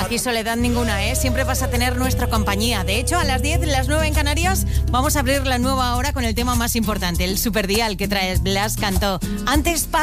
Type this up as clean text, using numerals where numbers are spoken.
Aquí soledad ninguna, ¿eh? Siempre vas a tener nuestra compañía. De hecho, a las 10, las 9 en Canarias, vamos a abrir la nueva hora con el tema más importante, el superdial que traes Blas Cantó. Antes,